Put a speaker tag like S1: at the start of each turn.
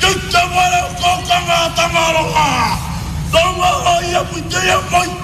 S1: Kita wala ko kanga tamaronga. Tonga ya puteya moi.